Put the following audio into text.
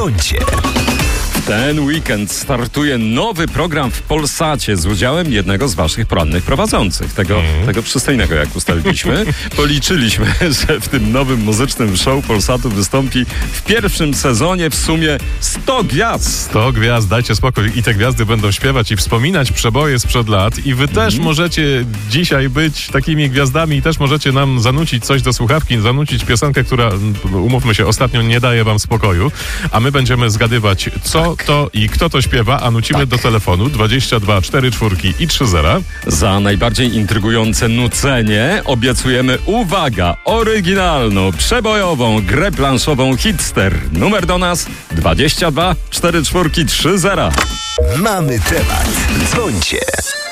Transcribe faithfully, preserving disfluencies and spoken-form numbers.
Dzwońcie. Ten weekend startuje nowy program w Polsacie z udziałem jednego z waszych porannych prowadzących. Tego, mm. tego przystojnego, jak ustaliliśmy. Policzyliśmy, że w tym nowym muzycznym show Polsatu wystąpi w pierwszym sezonie w sumie sto gwiazd. sto gwiazd, dajcie spokój. I te gwiazdy będą śpiewać i wspominać przeboje sprzed lat. I wy też mm. możecie dzisiaj być takimi gwiazdami i też możecie nam zanucić coś do słuchawki, zanucić piosenkę, która, umówmy się, ostatnio nie daje wam spokoju. A my będziemy zgadywać, co to i kto to śpiewa, a nucimy tak. do telefonu dwadzieścia dwa cztery cztery i trzy zera. Za najbardziej intrygujące nucenie obiecujemy, uwaga, oryginalną, przebojową grę planszową Hitster. Numer do nas dwadzieścia dwa cztery cztery trzy zera. Mamy temat. Dzwońcie.